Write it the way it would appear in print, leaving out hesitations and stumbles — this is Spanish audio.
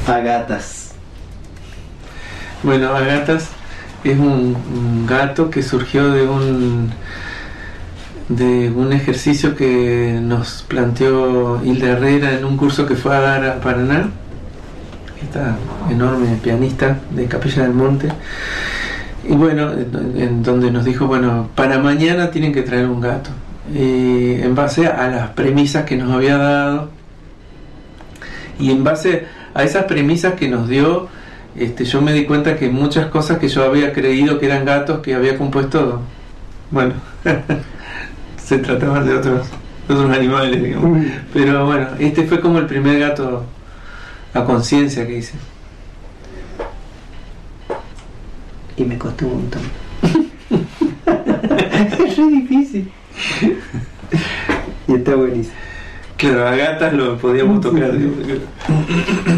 Agatas. Bueno, Agatas es un gato que surgió de un ejercicio que nos planteó Hilda Herrera en un curso que fue a dar a Paraná, esta enorme pianista de Capilla del Monte, y bueno, en donde nos dijo, bueno, para mañana tienen que traer un gato, y en base a las premisas que nos había dado, y en base a esas premisas que nos dio, yo me di cuenta que muchas cosas que yo había creído que eran gatos que había compuesto, bueno, se trataban de otros animales, digamos. Pero bueno, este fue como el primer gato a conciencia que hice. Y me costó un montón. Es re difícil. Y está buenísimo. Claro, a gatas lo podíamos tocar.